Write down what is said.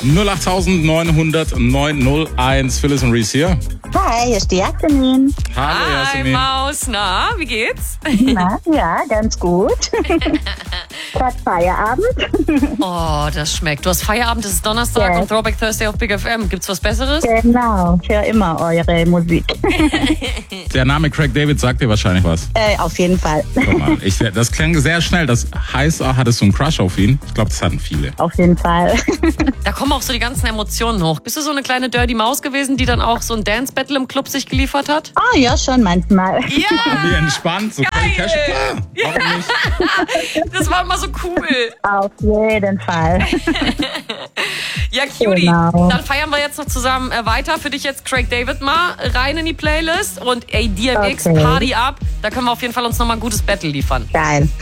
08900 901. Phyllis und Reese hier. Hi, hier ist die Jasmin. Hallo Hi Jasmin. Maus, na, wie geht's? Na, ja, ganz gut. Gerade Feierabend. Oh, das schmeckt. Du hast Feierabend, es ist Donnerstag Ja. und Throwback Thursday auf Big FM. Gibt's was Besseres? Genau, ich höre immer eure Musik. Der Name Craig David sagt dir wahrscheinlich was. Auf jeden Fall. Guck mal, das klang sehr schnell. Das heißt, hattest du einen Crush auf ihn? Ich glaube, das hatten viele. Auf jeden Fall. Da kommen auch so die ganzen Emotionen hoch. Bist du so eine kleine Dirty Maus gewesen, die dann auch so ein Dance-Battle im Club sich geliefert hat? Oh ja, schon manchmal. Ja! Wie entspannt, so Cold Cash, klar. Warum nicht? Das war immer so cool. Auf jeden Fall. Ja, Cutie. Genau. Dann feiern wir jetzt noch zusammen weiter. Für dich jetzt Craig David mal rein in die Playlist. Und ey, DMX, Okay. Party ab. Da können wir auf jeden Fall uns nochmal ein gutes Battle liefern. Geil.